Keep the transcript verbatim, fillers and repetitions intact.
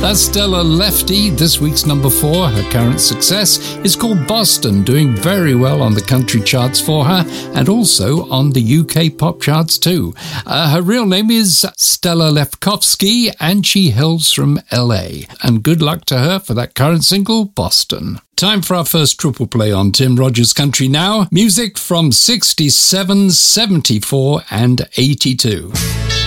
That's Stella Lefty, this week's number four. Her current success is called Boston, doing very well on the country charts for her and also on the U K pop charts too. Uh, her real name is Stella Lefkovsky and she hails from L A. And good luck to her for that current single, Boston. Time for our first triple play on Tim Rogers Country now. Music from sixty-seven, seventy-four and eighty-two.